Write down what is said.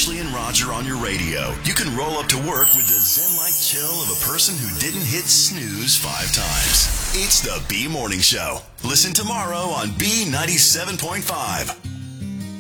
Ashley and Roger on your radio, you can roll up to work with the zen-like chill of a person who didn't hit snooze 5 times. It's the B Morning Show. Listen tomorrow on B97.5.